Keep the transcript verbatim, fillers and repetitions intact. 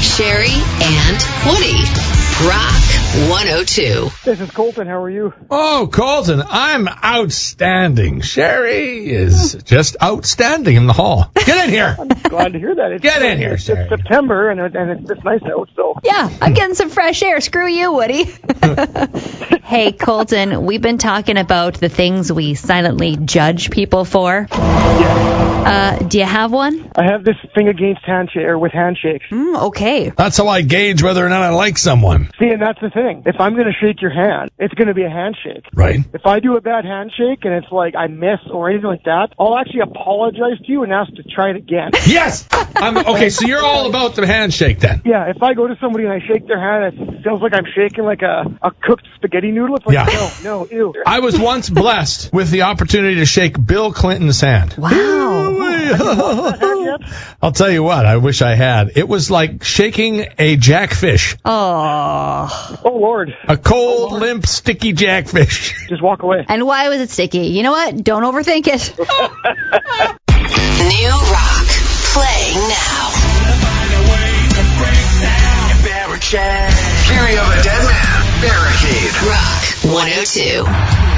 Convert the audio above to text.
Sherry and Woody. Rock one oh two. This is Colton. How are you? Oh, Colton, I'm outstanding. Sherry is just outstanding in the hall. Get in here. I'm glad to hear that. It's, Get in here, it's, Sherry. It's September, and, it, and it's, it's nice out, so. Yeah, I'm getting some fresh air. Screw you, Woody. Hey, Colton, we've been talking about the things we silently judge people for. Yeah. Uh, do you have one? I have this thing against handshake, or with handshakes. Mm, okay. That's how I gauge whether or not I like someone. See, and that's the thing. If I'm going to shake your hand, it's going to be a handshake. Right. If I do a bad handshake and it's like I miss or anything like that, I'll actually apologize to you and ask to try it again. Yes! I'm, okay, so you're all about the handshake then. Yeah, if I go to somebody and I shake their hand, it feels like I'm shaking like a, a cooked spaghetti noodle. It's like, Yeah. no, no, ew. I was once blessed with the opportunity to shake Bill Clinton's hand. Wow. I'll tell you what, I wish I had. It was like shaking a jackfish. Oh. Oh, Lord. A cold, limp, sticky jackfish. Just walk away. And why was it sticky? You know what? Don't overthink it. New rock. Playing now. Theory of a Dead Man. Barricade. Rock one oh two.